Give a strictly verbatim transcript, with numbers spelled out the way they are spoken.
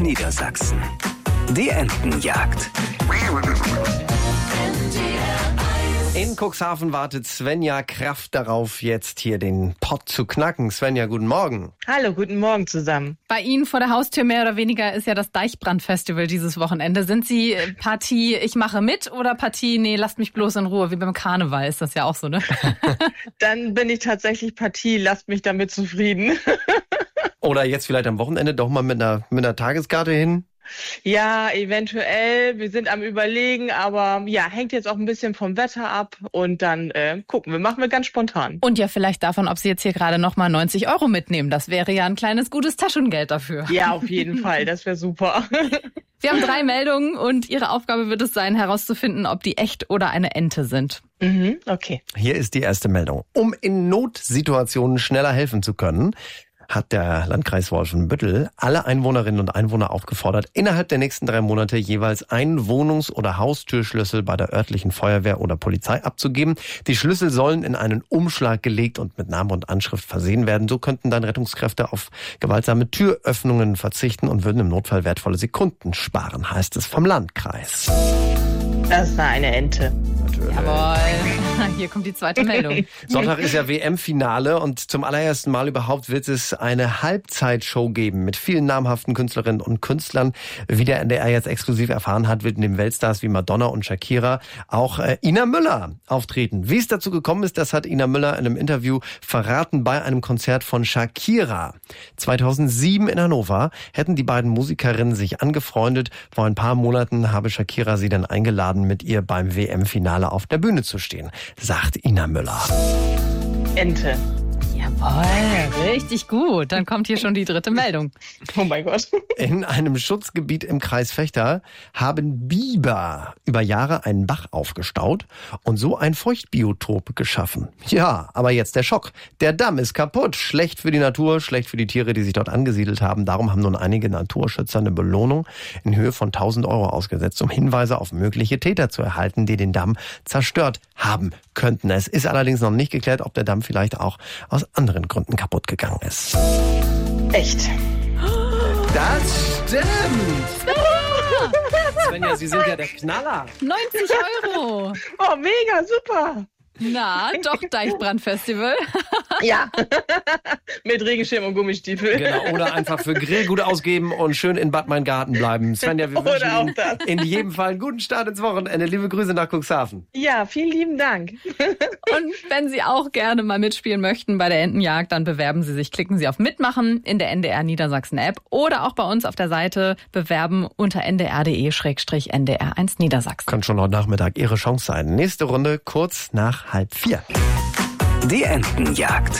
Niedersachsen. Die Entenjagd. In Cuxhaven wartet Svenja Kraft darauf, jetzt hier den Pott zu knacken. Svenja, guten Morgen. Hallo, guten Morgen zusammen. Bei Ihnen vor der Haustür mehr oder weniger ist ja das Deichbrand-Festival dieses Wochenende. Sind Sie Partie, ich mache mit oder Partie, nee, lasst mich bloß in Ruhe, wie beim Karneval ist das ja auch so, ne? Dann bin ich tatsächlich Partie, lasst mich damit zufrieden. Oder jetzt vielleicht am Wochenende doch mal mit einer, mit einer Tageskarte hin? Ja, eventuell. Wir sind am Überlegen, aber ja, hängt jetzt auch ein bisschen vom Wetter ab und dann äh, gucken wir, machen wir ganz spontan. Und ja, vielleicht davon, ob Sie jetzt hier gerade nochmal neunzig Euro mitnehmen. Das wäre ja ein kleines, gutes Taschengeld dafür. Ja, auf jeden Fall. Das wäre super. Wir haben drei Meldungen und Ihre Aufgabe wird es sein, herauszufinden, ob die echt oder eine Ente sind. Mhm, okay. Hier ist die erste Meldung. Um in Notsituationen schneller helfen zu können, hat der Landkreis Wolfenbüttel alle Einwohnerinnen und Einwohner aufgefordert, innerhalb der nächsten drei Monate jeweils einen Wohnungs- oder Haustürschlüssel bei der örtlichen Feuerwehr oder Polizei abzugeben. Die Schlüssel sollen in einen Umschlag gelegt und mit Name und Anschrift versehen werden. So könnten dann Rettungskräfte auf gewaltsame Türöffnungen verzichten und würden im Notfall wertvolle Sekunden sparen, heißt es vom Landkreis. Das war eine Ente. Natürlich. Jawohl. Hier kommt die zweite Meldung. Sonntag ist ja W M-Finale und zum allerersten Mal überhaupt wird es eine Halbzeitshow geben mit vielen namhaften Künstlerinnen und Künstlern. Wie der N D R jetzt exklusiv erfahren hat, wird neben Weltstars wie Madonna und Shakira auch äh, Ina Müller auftreten. Wie es dazu gekommen ist, das hat Ina Müller in einem Interview verraten bei einem Konzert von Shakira. zweitausendsieben in Hannover hätten die beiden Musikerinnen sich angefreundet. Vor ein paar Monaten habe Shakira sie dann eingeladen, mit ihr beim W M-Finale auf der Bühne zu stehen, sagt Ina Müller. Ente. Jawohl, richtig gut. Dann kommt hier schon die dritte Meldung. Oh mein Gott. In einem Schutzgebiet im Kreis Vechta haben Biber über Jahre einen Bach aufgestaut und so ein Feuchtbiotop geschaffen. Ja, aber jetzt der Schock. Der Damm ist kaputt. Schlecht für die Natur, schlecht für die Tiere, die sich dort angesiedelt haben. Darum haben nun einige Naturschützer eine Belohnung in Höhe von tausend Euro ausgesetzt, um Hinweise auf mögliche Täter zu erhalten, die den Damm zerstört haben könnten. Es ist allerdings noch nicht geklärt, ob der Damm vielleicht auch aus anderen Gründen kaputt gegangen ist. Echt? Das stimmt! Svenja, Sie sind ja der Knaller. neunzig Euro. Oh, mega, super. Na, doch Deichbrand-Festival. Ja, mit Regenschirm und Gummistiefel. Genau, oder einfach für Grill gut ausgeben und schön in Bad Meingarten bleiben. Svenja, wir Oder wünschen auch Ihnen das. in jedem Fall einen guten Start ins Wochenende. Liebe Grüße nach Cuxhaven. Ja, vielen lieben Dank. Und wenn Sie auch gerne mal mitspielen möchten bei der Entenjagd, dann bewerben Sie sich. Klicken Sie auf Mitmachen in der N D R Niedersachsen App oder auch bei uns auf der Seite bewerben unter n d r punkt d e slash n d r eins Niedersachsen. Kann schon heute Nachmittag Ihre Chance sein. Nächste Runde kurz nach halb vier. Die Entenjagd.